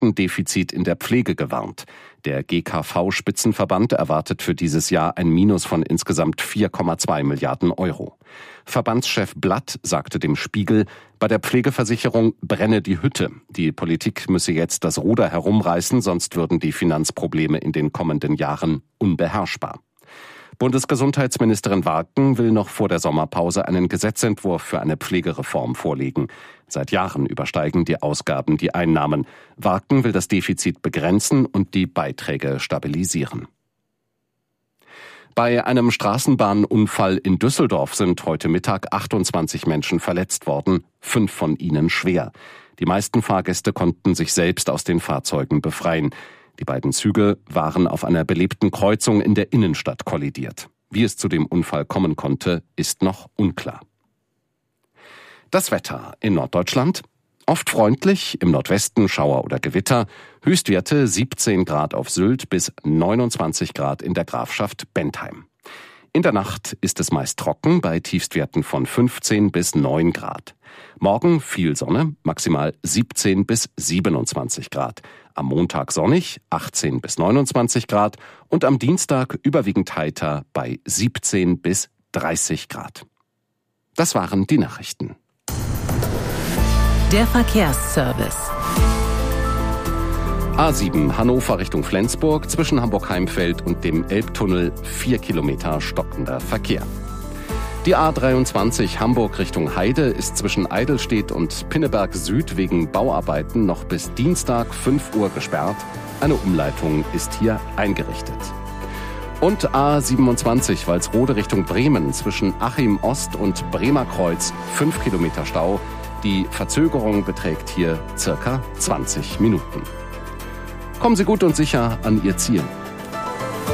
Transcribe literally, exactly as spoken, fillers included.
Milliardendefizit in der Pflege gewarnt. Der G K V-Spitzenverband erwartet für dieses Jahr ein Minus von insgesamt vier Komma zwei Milliarden Euro. Verbandschef Blatt sagte dem Spiegel, bei der Pflegeversicherung brenne die Hütte. Die Politik müsse jetzt das Ruder herumreißen, sonst würden die Finanzprobleme in den kommenden Jahren unbeherrschbar. Bundesgesundheitsministerin Warken will noch vor der Sommerpause einen Gesetzentwurf für eine Pflegereform vorlegen. Seit Jahren übersteigen die Ausgaben die Einnahmen. Warken will das Defizit begrenzen und die Beiträge stabilisieren. Bei einem Straßenbahnunfall in Düsseldorf sind heute Mittag achtundzwanzig Menschen verletzt worden, fünf von ihnen schwer. Die meisten Fahrgäste konnten sich selbst aus den Fahrzeugen befreien. Die beiden Züge waren auf einer belebten Kreuzung in der Innenstadt kollidiert. Wie es zu dem Unfall kommen konnte, ist noch unklar. Das Wetter in Norddeutschland: oft freundlich, im Nordwesten Schauer oder Gewitter, Höchstwerte siebzehn Grad auf Sylt bis neunundzwanzig Grad in der Grafschaft Bentheim. In der Nacht ist es meist trocken bei Tiefstwerten von fünfzehn bis neun Grad. Morgen viel Sonne, maximal siebzehn bis siebenundzwanzig Grad. Am Montag sonnig, achtzehn bis neunundzwanzig Grad und am Dienstag überwiegend heiter bei siebzehn bis dreißig Grad. Das waren die Nachrichten. Der Verkehrsservice. A sieben Hannover Richtung Flensburg, zwischen Hamburg-Heimfeld und dem Elbtunnel vier Kilometer stockender Verkehr. Die A dreiundzwanzig Hamburg Richtung Heide ist zwischen Eidelstedt und Pinneberg Süd wegen Bauarbeiten noch bis Dienstag fünf Uhr gesperrt. Eine Umleitung ist hier eingerichtet. Und A siebenundzwanzig Walsrode Richtung Bremen zwischen Achim Ost und Bremer Kreuz fünf Kilometer Stau. Die Verzögerung beträgt hier circa zwanzig Minuten. Kommen Sie gut und sicher an Ihr Ziel.